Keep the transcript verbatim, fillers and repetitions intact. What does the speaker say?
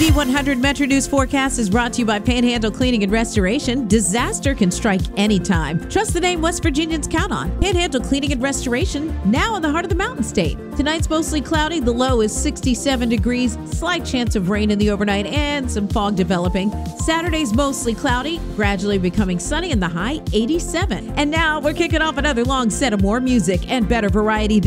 D one hundred Metro News forecast is brought to you by Panhandle Cleaning and Restoration. Disaster can strike anytime. Trust the name West Virginians count on. Panhandle Cleaning and Restoration, now in the heart of the Mountain State. Tonight's mostly cloudy. The low is sixty-seven degrees. Slight chance of rain in the overnight and some fog developing. Saturday's mostly cloudy, gradually becoming sunny, and the high eighty-seven. And now we're kicking off another long set of more music and better variety.